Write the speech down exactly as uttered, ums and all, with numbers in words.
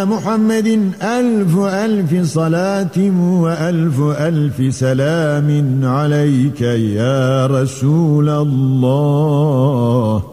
محمد ألف ألف صلاة وألف ألف سلام عليك يا رسول الله.